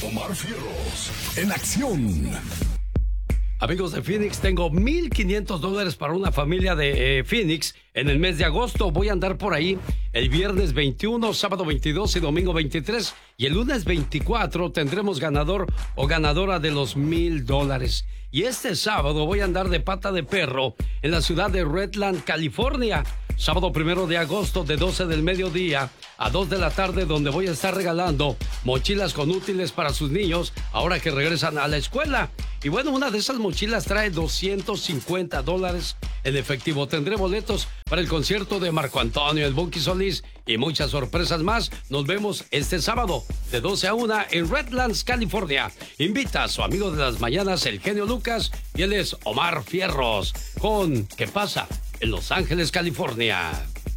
Omar Fierros en acción. Amigos de Phoenix, tengo $1,500 para una familia de Phoenix en el mes de agosto. Voy a andar por ahí el viernes 21, sábado 22 y domingo 23. Y el lunes 24 tendremos ganador o ganadora de los $1,000. Y este sábado voy a andar de pata de perro en la ciudad de Redland, California. Sábado 1 de agosto de 12 del mediodía a 2 de la tarde, donde voy a estar regalando mochilas con útiles para sus niños ahora que regresan a la escuela. Y bueno, una de esas mochilas trae $250 en efectivo. Tendré boletos para el concierto de Marco Antonio, el Bunky Solís y muchas sorpresas más. Nos vemos este sábado de 12 a 1 en Redlands, California. Invita a su amigo de las mañanas, el genio Lucas, y él es Omar Fierros con ¿Qué pasa? En Los Ángeles, California.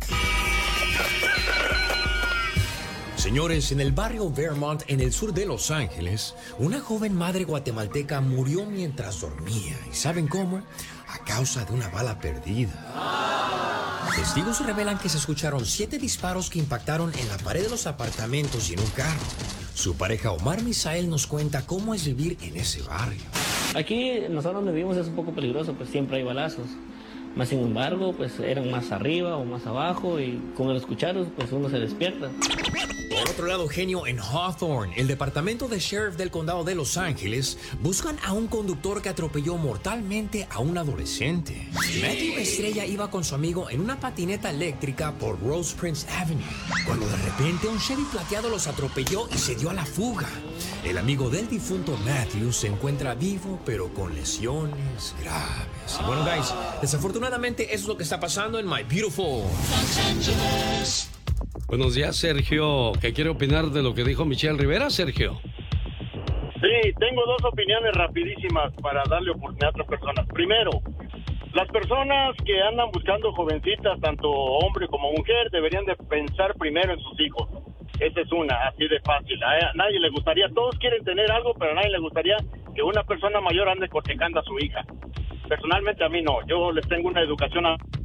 Señores, en el barrio Vermont, en el sur de Los Ángeles, una joven madre guatemalteca murió mientras dormía. ¿Y saben cómo? A causa de una bala perdida. Testigos revelan que se escucharon 7 disparos que impactaron en la pared de los apartamentos y en un carro. Su pareja Omar Misael nos cuenta cómo es vivir en ese barrio. Aquí nosotros donde vivimos es un poco peligroso, pues siempre hay balazos. Más sin embargo, pues eran más arriba o más abajo y con el escucharlos, pues uno se despierta. Por otro lado, genio, en Hawthorne, el departamento de sheriff del condado de Los Ángeles, buscan a un conductor que atropelló mortalmente a un adolescente. Matthew Estrella iba con su amigo en una patineta eléctrica por Rose Prince Avenue, cuando de repente un Chevy plateado los atropelló y se dio a la fuga. El amigo del difunto Matthew se encuentra vivo, pero con lesiones graves. Y bueno, guys, desafortunadamente eso es lo que está pasando en My Beautiful Los Angeles. Buenos días, Sergio. ¿Qué quiere opinar de lo que dijo Michelle Rivera, Sergio? Sí, tengo 2 opiniones rapidísimas para darle oportunidad a otras personas. Primero, las personas que andan buscando jovencitas, tanto hombre como mujer, deberían de pensar primero en sus hijos. Esa es una, así de fácil. A nadie le gustaría, todos quieren tener algo, pero a nadie le gustaría que una persona mayor ande cortejando a su hija. Personalmente a mí no, yo les tengo una educación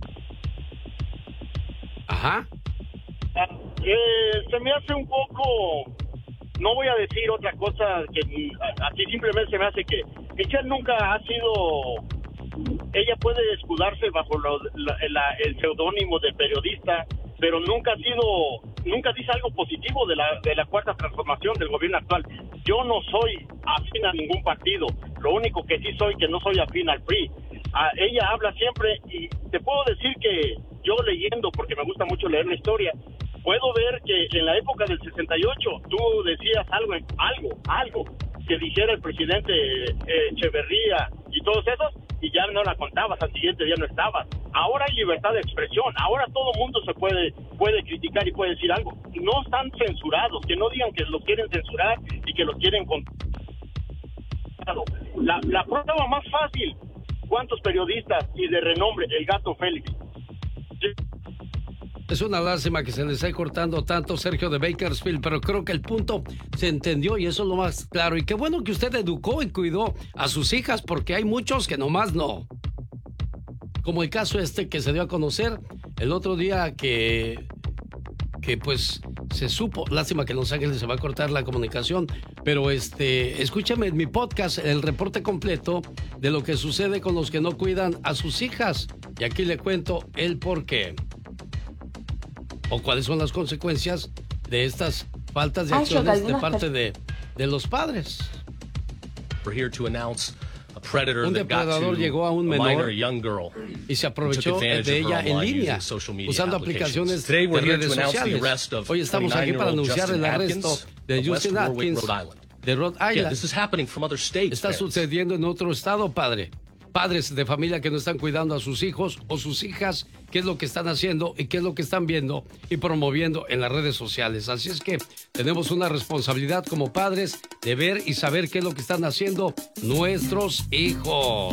Ajá. Se me hace un poco, no voy a decir otra cosa, que así simplemente se me hace que Michelle nunca ha sido, ella puede escudarse bajo el seudónimo de periodista, pero nunca dice algo positivo de la cuarta transformación del gobierno actual. Yo no soy afín a ningún partido, lo único que sí soy, que no soy afín al PRI. Ella habla siempre, y te puedo decir que yo leyendo, porque me gusta mucho leer la historia, puedo ver que en la época del 68 tú decías algo que dijera el presidente Echeverría y todos esos, y ya no la contabas, al siguiente día no estabas. Ahora hay libertad de expresión, ahora todo mundo se puede criticar y puede decir algo. No están censurados, que no digan que los quieren censurar y que los quieren la prueba más fácil, ¿cuántos periodistas y de renombre? El Gato Félix. Es una lástima que se le esté cortando tanto, Sergio, de Bakersfield, pero creo que el punto se entendió y eso es lo más claro. Y qué bueno que usted educó y cuidó a sus hijas, porque hay muchos que nomás no. Como el caso que se dio a conocer el otro día que pues se supo. Lástima que en Los Ángeles se va a cortar la comunicación, pero escúchame en mi podcast el reporte completo de lo que sucede con los que no cuidan a sus hijas. Y aquí le cuento el por qué. O cuáles son las consecuencias de estas faltas de acciones de parte de los padres. Un depredador llegó a un menor y se aprovechó de ella en línea, usando aplicaciones de redes sociales. Hoy estamos aquí para anunciar el arresto de Justin Atkins de Rhode Island. Está sucediendo en otro estado, padre. Padres de familia que no están cuidando a sus hijos o sus hijas, qué es lo que están haciendo y qué es lo que están viendo y promoviendo en las redes sociales. Así es que tenemos una responsabilidad como padres de ver y saber qué es lo que están haciendo nuestros hijos.